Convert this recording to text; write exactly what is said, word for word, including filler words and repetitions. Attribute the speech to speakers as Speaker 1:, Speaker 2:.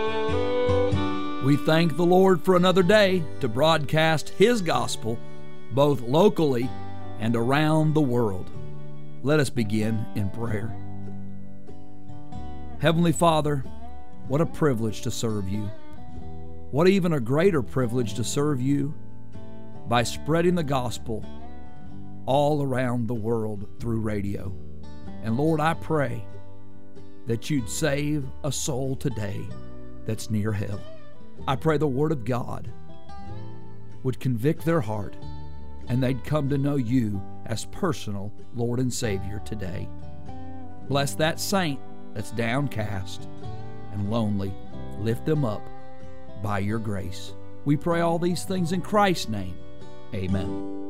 Speaker 1: We thank the Lord for another day to broadcast His gospel both locally and around the world. Let us begin in prayer. Heavenly Father, what a privilege to serve You. What even a greater privilege to serve You by spreading the gospel all around the world through radio. And Lord, I pray that You'd save a soul today that's near hell. I pray the Word of God would convict their heart and they'd come to know You as personal Lord and Savior today. Bless that saint that's downcast and lonely. Lift them up by Your grace. We pray all these things in Christ's name. Amen.